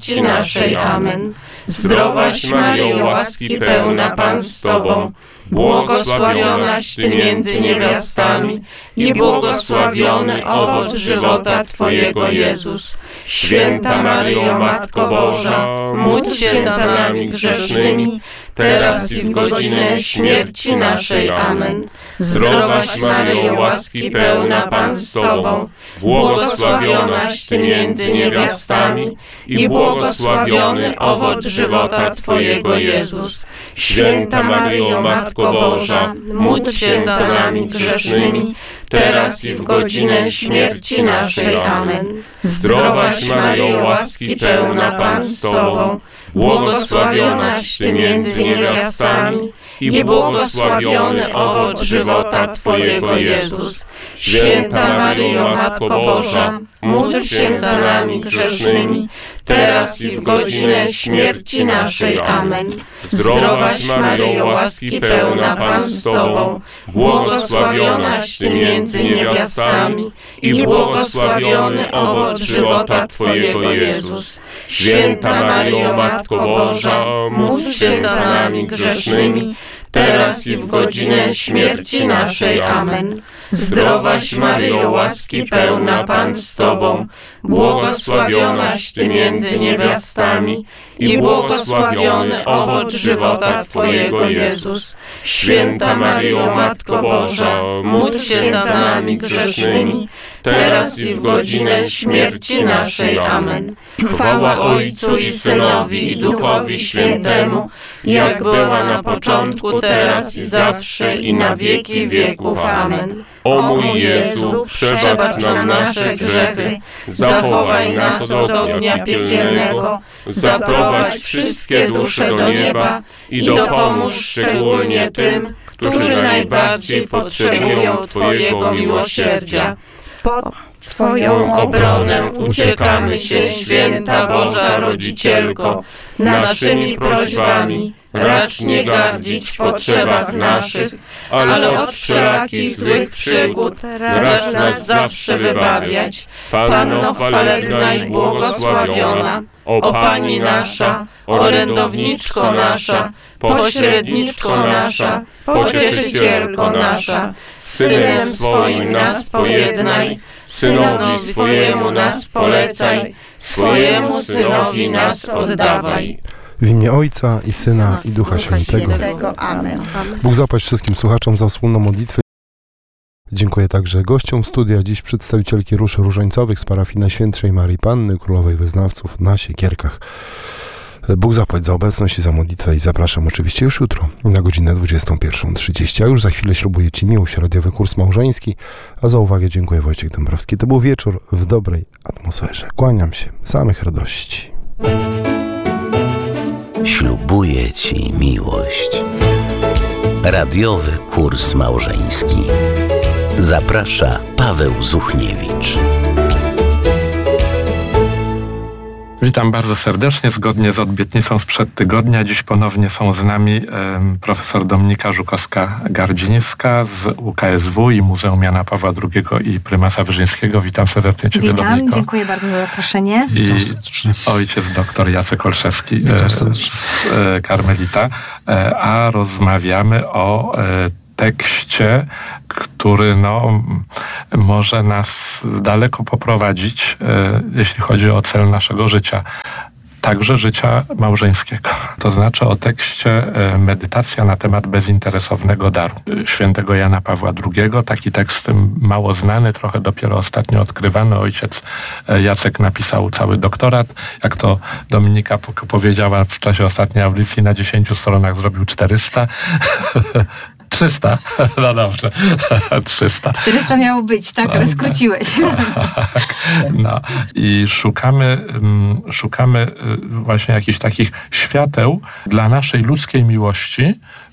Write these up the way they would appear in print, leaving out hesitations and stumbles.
śmierci naszej. Amen. Zdrowaś Maryjo, łaski pełna, Pan z Tobą, błogosławionaś Ty między niewiastami i błogosławiony owoc żywota Twojego, Jezus. Święta Maryjo, Matko Boża, módl się za nami grzesznymi, teraz i w godzinę śmierci naszej. Amen. Zdrowaś Maryjo, łaski pełna, Pan z Tobą, błogosławionaś Ty między niewiastami i błogosławiony owoc żywota Twojego, Jezus. Święta Maryjo, Matko Boża, módl się za nami grzesznymi, teraz i w godzinę śmierci naszej. Amen. Zdrowaś Maryjo, łaski pełna, Pan z Tobą, błogosławionaś Ty między niewiastami i błogosławiony owoc żywota Twojego, Jezus. Święta Maryjo, Matko Boża, módl się za nami grzesznymi, teraz i w godzinę śmierci naszej. Amen. Zdrowaś Maryjo, łaski pełna, Pan z Tobą, błogosławionaś Ty między niewiastami i błogosławiony owoc żywota Twojego, Jezus. Święta Maryjo, Matko Boża, módl się za nami grzesznymi, teraz i w godzinę śmierci naszej. Amen. Zdrowaś Maryjo, łaski pełna, Pan z Tobą, błogosławionaś Ty między niewiastami i błogosławiony owoc żywota Twojego, Jezus. Święta Maryjo, Matko Boża, módl się za nami grzesznymi, teraz i w godzinę śmierci naszej. Amen. Chwała Ojcu i Synowi, i Duchowi Świętemu, jak była na początku, teraz i zawsze, i na wieki wieków. Amen. O mój Jezu, przebacz nam nasze grzechy, zachowaj nas od ognia piekielnego, zaprowadź wszystkie dusze do nieba i dopomóż szczególnie tym, którzy najbardziej potrzebują Twojego miłosierdzia. Pod Twoją obronę uciekamy się, Święta Boża Rodzicielko, naszymi prośbami racz nie gardzić w potrzebach naszych, ale od wszelakich złych przygód racz nas zawsze wybawiać. Panno chwalebna i błogosławiona, o Pani nasza, orędowniczko nasza, pośredniczko nasza, pocieszycielko nasza, z Synem swoim nas pojednaj, Synowi swojemu nas polecaj, swojemu Synowi nas oddawaj. W imię Ojca i Syna i Ducha Świętego. Amen. Bóg zapłać wszystkim słuchaczom za wspólną modlitwę. Dziękuję także gościom studia, dziś przedstawicielki róż różańcowych z parafii Najświętszej Marii Panny, Królowej Wyznawców na Siekierkach. Bóg zapłać za obecność i za modlitwę i zapraszam oczywiście już jutro na godzinę 21:30. A już za chwilę ślubuję Ci miłość, radiowy kurs małżeński, a za uwagę dziękuję Wojciech Dąbrowski. To był wieczór w dobrej atmosferze. Kłaniam się, samych radości. Ślubuję Ci miłość. Radiowy kurs małżeński. Zaprasza Paweł Zuchniewicz. Witam bardzo serdecznie. Zgodnie z obietnicą sprzed tygodnia dziś ponownie są z nami profesor Dominika Żukowska-Gardzińska z UKSW i Muzeum Jana Pawła II i Prymasa Wyszyńskiego. Witam serdecznie Ciebie, Dominiko. Witam, dziękuję bardzo za zaproszenie. I ojciec doktor Jacek Olszewski z Karmelita. A rozmawiamy o tekście, który może nas daleko poprowadzić, jeśli chodzi o cel naszego życia, także życia małżeńskiego. To znaczy o tekście Medytacja na temat bezinteresownego daru świętego Jana Pawła II. Taki tekst mało znany, trochę dopiero ostatnio odkrywany. Ojciec Jacek napisał cały doktorat. Jak to Dominika powiedziała w czasie ostatniej audycji, na 10 stronach zrobił 400. 300, no dobrze, 300. 400 miało być, tak, ale skróciłeś. No i szukamy właśnie jakichś takich świateł dla naszej ludzkiej miłości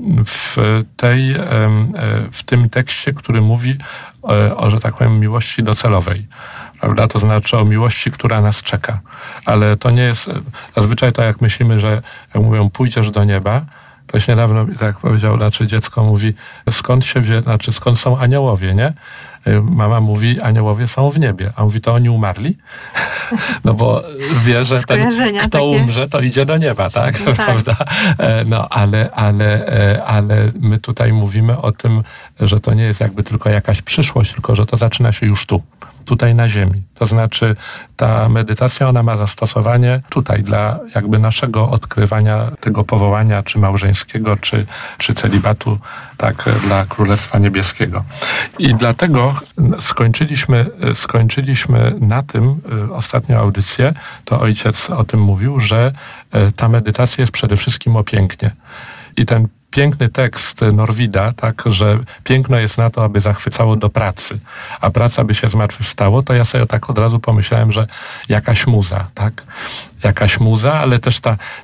w tym tekście, który mówi o, że tak powiem, miłości docelowej. Prawda? To znaczy o miłości, która nas czeka. Ale to nie jest zazwyczaj to, jak myślimy, że jak mówią, pójdziesz do nieba, Ktoś niedawno tak powiedział, dziecko mówi, skąd są aniołowie, nie? Mama mówi, aniołowie są w niebie. A mówi, to oni umarli? No bo wie, że kto umrze, to idzie do nieba, tak? No, prawda? No, ale my tutaj mówimy o tym, że to nie jest jakby tylko jakaś przyszłość, tylko że to zaczyna się już tutaj na ziemi. To znaczy ta medytacja, ona ma zastosowanie tutaj dla jakby naszego odkrywania tego powołania, czy małżeńskiego, czy celibatu, tak, dla Królestwa Niebieskiego. I dlatego skończyliśmy na tym ostatnią audycję, to ojciec o tym mówił, że ta medytacja jest przede wszystkim o pięknie. I ten piękny tekst Norwida, tak, że piękno jest na to, aby zachwycało do pracy, a praca by się zmartwychwstało, to ja sobie tak od razu pomyślałem, że jakaś muza, tak? Jakaś muza, ale też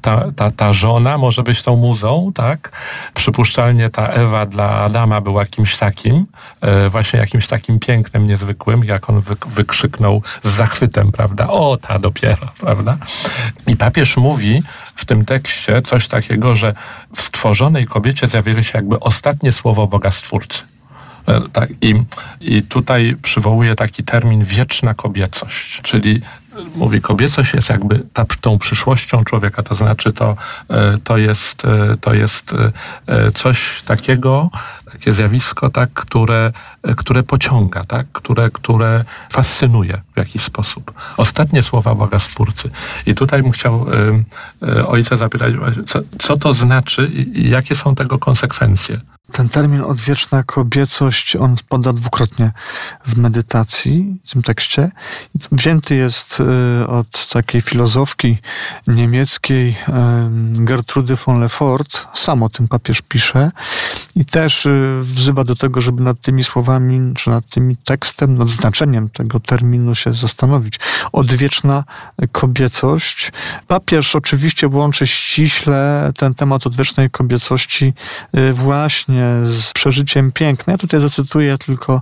ta żona może być tą muzą, tak? Przypuszczalnie ta Ewa dla Adama była kimś takim, właśnie jakimś takim pięknem niezwykłym, jak on wykrzyknął z zachwytem, prawda? O, ta dopiero, prawda? I papież mówi w tym tekście coś takiego, że w stworzonej kobiecie zjawiło się jakby ostatnie słowo Boga Stwórcy. Tak, i tutaj przywołuje taki termin wieczna kobiecość, czyli mówi, kobiecość jest jakby tą przyszłością człowieka, to znaczy to jest coś takiego, takie zjawisko, tak, które pociąga, tak, które fascynuje w jakiś sposób. Ostatnie słowa Boga Stwórcy. I tutaj bym chciał ojca zapytać, co to znaczy i jakie są tego konsekwencje? Ten termin odwieczna kobiecość, on pada dwukrotnie w medytacji, w tym tekście. Wzięty jest od takiej filozofki niemieckiej Gertrudy von Lefort. Sam o tym papież pisze. I też wzywa do tego, żeby nad tymi słowami, czy nad tym tekstem, nad znaczeniem tego terminu się zastanowić. Odwieczna kobiecość. Papież oczywiście łączy ściśle ten temat odwiecznej kobiecości właśnie z przeżyciem piękna. Ja tutaj zacytuję tylko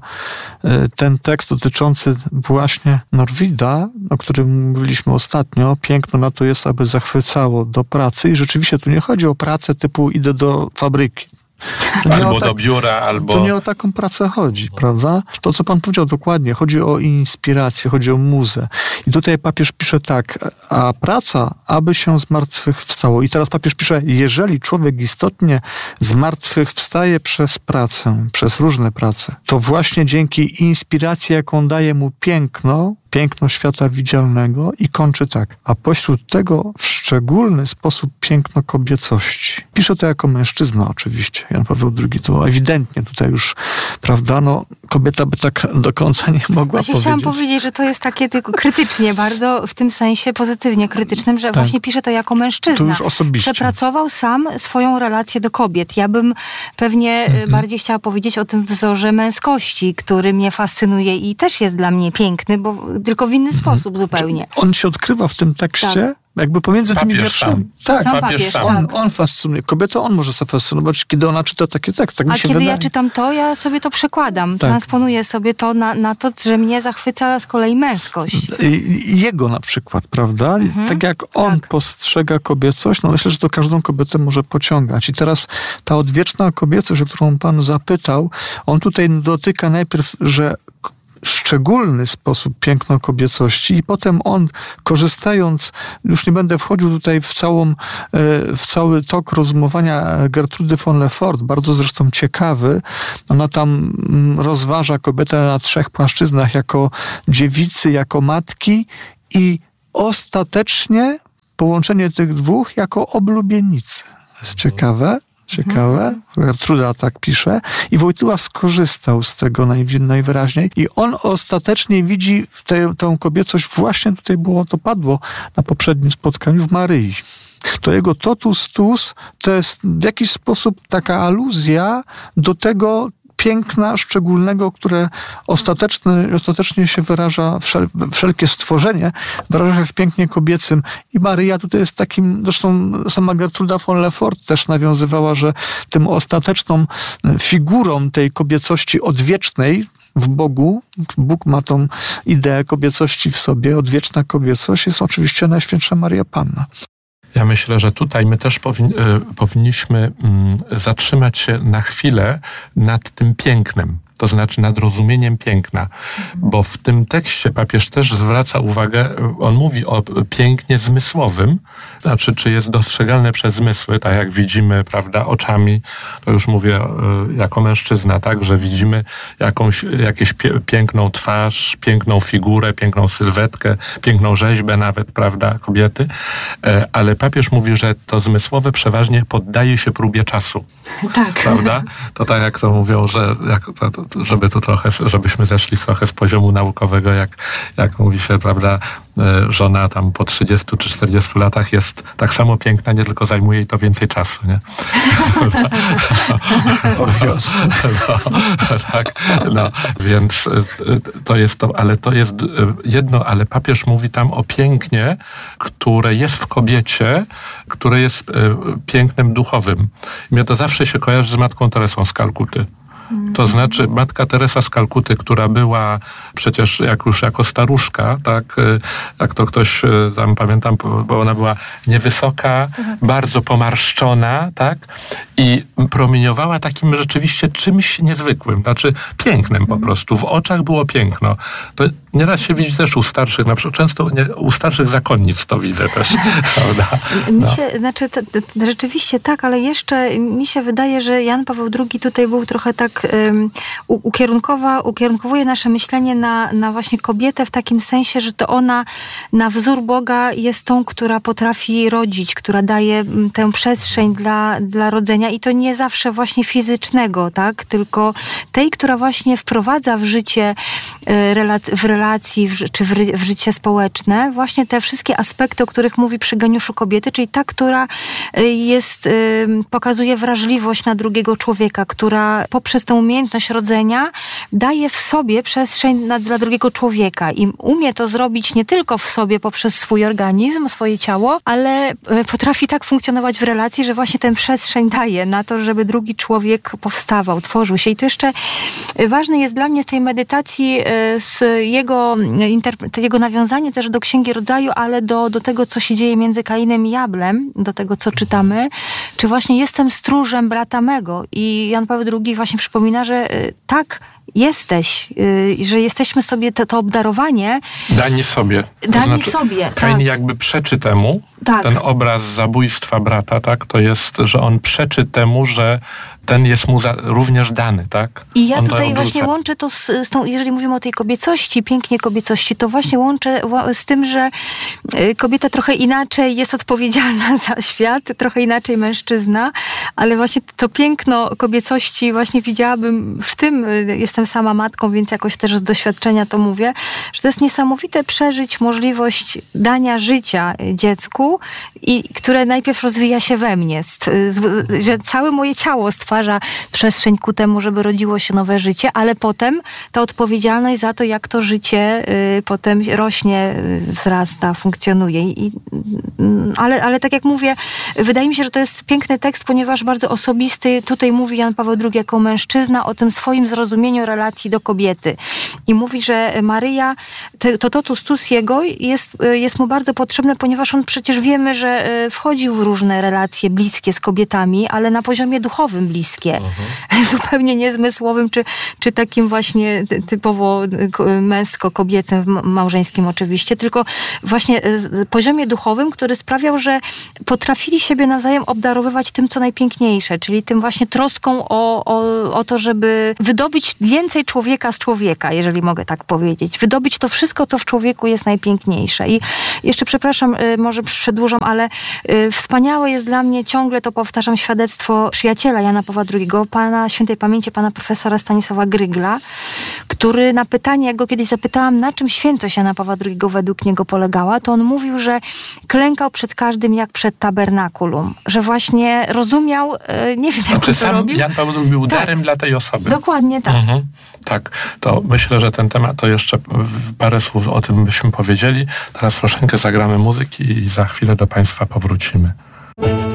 ten tekst dotyczący właśnie Norwida, o którym mówiliśmy ostatnio. Piękno na to jest, aby zachwycało do pracy. I rzeczywiście tu nie chodzi o pracę typu idę do fabryki. Albo do biura, albo... To nie o taką pracę chodzi, prawda? To, co pan powiedział dokładnie, chodzi o inspirację, chodzi o muzę. I tutaj papież pisze tak, a praca, aby się zmartwychwstało. I teraz papież pisze, jeżeli człowiek istotnie zmartwychwstaje przez pracę, przez różne prace, to właśnie dzięki inspiracji, jaką daje mu piękno świata widzialnego, i kończy tak. A pośród tego w szczególny sposób piękno kobiecości. Pisze to jako mężczyzna oczywiście. Jan Paweł II to ewidentnie tutaj już, prawda, kobieta by tak do końca nie mogła powiedzieć. Chciałam powiedzieć, że to jest takie tylko krytycznie, bardzo w tym sensie pozytywnie krytycznym, że właśnie pisze to jako mężczyzna. To już osobiście. Przepracował sam swoją relację do kobiet. Ja bym pewnie bardziej chciała powiedzieć o tym wzorze męskości, który mnie fascynuje i też jest dla mnie piękny, bo tylko w inny sposób zupełnie. On się odkrywa w tym tekście, jakby pomiędzy tymi wierszami. Tak, papież sam. On fascynuje. Kobietę on może zafascynować, kiedy ona czyta taki tekst. Tak mi się wydaje. Ja czytam to, ja sobie to przekładam. Transponuję sobie to na to, że mnie zachwyca z kolei męskość. Jego na przykład, prawda? Tak jak on postrzega kobiecość, myślę, że to każdą kobietę może pociągać. I teraz ta odwieczna kobiecość, o którą pan zapytał, on tutaj dotyka najpierw, że szczególny sposób piękno kobiecości i potem on, korzystając, już nie będę wchodził tutaj w cały tok rozumowania Gertrudy von Lefort, bardzo zresztą ciekawy. Ona tam rozważa kobietę na 3 płaszczyznach, jako dziewicy, jako matki i ostatecznie połączenie tych dwóch jako oblubienicy. To jest ciekawe. Gertruda tak pisze. I Wojtyła skorzystał z tego najwyraźniej. I on ostatecznie widzi tę kobiecość, właśnie tutaj padło na poprzednim spotkaniu, w Maryi. To jego totus tuus to jest w jakiś sposób taka aluzja do tego piękna szczególnego, które ostatecznie się wyraża, wszelkie stworzenie wyraża się w pięknie kobiecym. I Maryja tutaj jest takim, zresztą sama Gertruda von Lefort też nawiązywała, że tym ostateczną figurą tej kobiecości odwiecznej w Bogu, Bóg ma tą ideę kobiecości w sobie, odwieczna kobiecość, jest oczywiście Najświętsza Maryja Panna. Ja myślę, że tutaj my też powinniśmy zatrzymać się na chwilę nad tym pięknem. To znaczy nad rozumieniem piękna. Bo w tym tekście papież też zwraca uwagę, on mówi o pięknie zmysłowym, znaczy czy jest dostrzegalne przez zmysły, tak jak widzimy, prawda, oczami, to już mówię jako mężczyzna, tak, że widzimy jakąś piękną twarz, piękną figurę, piękną sylwetkę, piękną rzeźbę nawet, prawda, kobiety, ale papież mówi, że to zmysłowe przeważnie poddaje się próbie czasu. Tak. Prawda? To tak jak to mówią, że żeby tu trochę, żebyśmy zeszli trochę z poziomu naukowego, jak mówi się, prawda, żona tam po 30 czy 40 latach jest tak samo piękna, nie tylko zajmuje jej to więcej czasu, nie? Tak, więc to jest to, ale to jest jedno, ale papież mówi tam o pięknie, które jest w kobiecie, które jest pięknem duchowym. I mnie to zawsze się kojarzy z Matką Teresą z Kalkuty. To znaczy Matka Teresa z Kalkuty, która była przecież już jako staruszka, tak, jak to ktoś tam pamiętam, bo ona była niewysoka, bardzo pomarszczona, tak, i promieniowała takim rzeczywiście czymś niezwykłym, znaczy pięknem po prostu. W oczach było piękno. To nieraz się widzi też u starszych, na przykład często u starszych zakonnic to widzę też, prawda? Rzeczywiście tak, ale jeszcze mi się wydaje, że Jan Paweł II tutaj był trochę tak ukierunkowuje nasze myślenie na właśnie kobietę w takim sensie, że to ona na wzór Boga jest tą, która potrafi rodzić, która daje tę przestrzeń dla rodzenia i to nie zawsze właśnie fizycznego, tak? Tylko tej, która właśnie wprowadza w życie, w relacji, czy w życie społeczne właśnie te wszystkie aspekty, o których mówi przy geniuszu kobiety, czyli ta, która pokazuje wrażliwość na drugiego człowieka, która poprzez tę umiejętność rodzenia daje w sobie przestrzeń dla drugiego człowieka i umie to zrobić nie tylko w sobie poprzez swój organizm, swoje ciało, ale potrafi tak funkcjonować w relacji, że właśnie tę przestrzeń daje na to, żeby drugi człowiek powstawał, tworzył się. I to jeszcze ważne jest dla mnie z tej medytacji z jego nawiązanie też do Księgi Rodzaju, ale do tego, co się dzieje między Kainem i Ablem, do tego, co czytamy, czy właśnie jestem stróżem brata mego. I Jan Paweł II właśnie przypomina, że tak, jesteś, że jesteśmy sobie to obdarowanie. Dani sobie. Kain jakby przeczy temu, ten obraz zabójstwa brata, tak, to jest, że on przeczy temu, że ten jest mu również dany, tak? I ja tutaj właśnie łączę to z tą, jeżeli mówimy o tej kobiecości, pięknie kobiecości, to właśnie łączę z tym, że kobieta trochę inaczej jest odpowiedzialna za świat, trochę inaczej mężczyzna, ale właśnie to piękno kobiecości właśnie widziałabym w tym, jestem sama matką, więc jakoś też z doświadczenia to mówię, że to jest niesamowite przeżyć możliwość dania życia dziecku, które najpierw rozwija się we mnie, że całe moje ciało stwarza przestrzeń ku temu, żeby rodziło się nowe życie, ale potem ta odpowiedzialność za to, jak to życie potem rośnie, wzrasta, funkcjonuje. Ale tak jak mówię, wydaje mi się, że to jest piękny tekst, ponieważ bardzo osobisty. Tutaj mówi Jan Paweł II jako mężczyzna o tym swoim zrozumieniu relacji do kobiety. I mówi, że Maryja, to totus tus jego jest mu bardzo potrzebne, ponieważ on przecież wiemy, że wchodził w różne relacje bliskie z kobietami, ale na poziomie duchowym bliskie. Zupełnie niezmysłowym, czy takim właśnie typowo męsko-kobiecym, małżeńskim oczywiście, tylko właśnie poziomie duchowym, który sprawiał, że potrafili siebie nawzajem obdarowywać tym, co najpiękniejsze, czyli tym właśnie troską o to, żeby wydobyć więcej człowieka z człowieka, jeżeli mogę tak powiedzieć. Wydobyć to wszystko, co w człowieku jest najpiękniejsze. I jeszcze, przepraszam, może przedłużam, ale wspaniałe jest dla mnie, ciągle to powtarzam, świadectwo przyjaciela Jana Pawła II, pana świętej pamięci, pana profesora Stanisława Grygla, który na pytanie, jak go kiedyś zapytałam, na czym świętość Jana Pawła II według niego polegała, to on mówił, że klękał przed każdym jak przed tabernakulum. Że właśnie rozumiał, nie wiem, jak to robił. Jan Paweł II był darem dla tej osoby. Dokładnie tak. Tak, to myślę, że ten temat, to jeszcze parę słów o tym byśmy powiedzieli. Teraz troszeczkę zagramy muzyki i za chwilę do Państwa powrócimy.